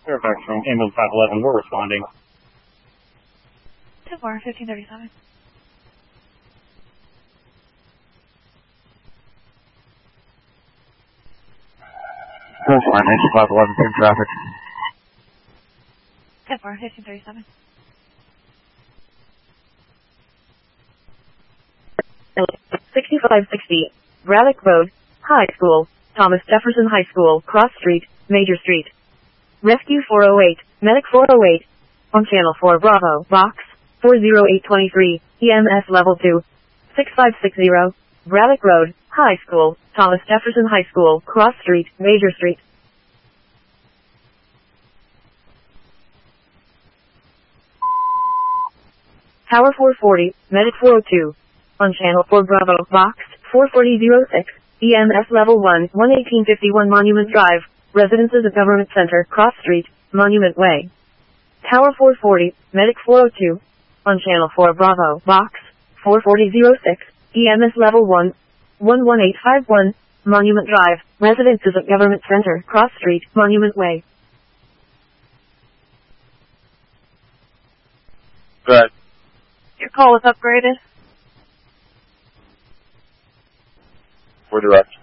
Fairfax from ambulance 511, we're responding. 10-4, 1537. Ambulance 511, in traffic. 10-4, 1537. 6560, Braddock Road, High School, Thomas Jefferson High School, Cross Street, Major Street. Rescue 408, Medic 408, on Channel 4 Bravo, Box 40823, EMS Level 2, 6560, Braddock Road, High School, Thomas Jefferson High School, Cross Street, Major Street. Tower 440, Medic 402, on Channel 4 Bravo, Box 44006, EMS Level 1, 11851 Monument Drive, Residences of Government Center, Cross Street, Monument Way. Tower 440, Medic 402, on Channel 4 Bravo, Box 44006, EMS Level 1, 11851, Monument Drive, Residences of Government Center, Cross Street, Monument Way. Good. Your call is upgraded. We're direct.